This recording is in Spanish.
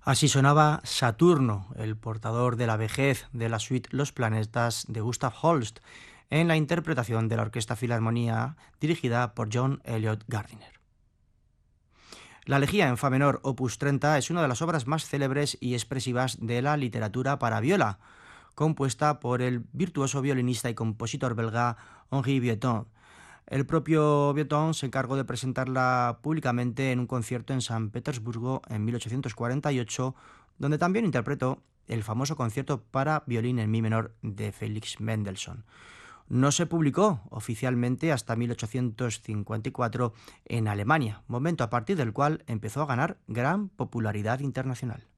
Así sonaba Saturno, el portador de la vejez de la suite Los planetas de Gustav Holst, en la interpretación de la Orquesta Filarmonía dirigida por John Elliott Gardiner. La Elegía en fa menor, opus 30, es una de las obras más célebres y expresivas de la literatura para viola, compuesta por el virtuoso violinista y compositor belga Henri Vieuxtemps. El propio Vieuxtemps se encargó de presentarla públicamente en un concierto en San Petersburgo en 1848, donde también interpretó el famoso concierto para violín en mi menor de Felix Mendelssohn. No se publicó oficialmente hasta 1854 en Alemania, momento a partir del cual empezó a ganar gran popularidad internacional.